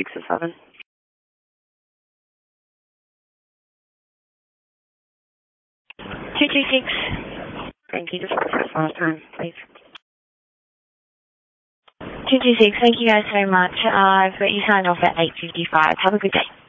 6 or 7. 226. Thank you. Just process last time, please. 226. Thank you guys so much. I've got you signed off at 8:55. Have a good day.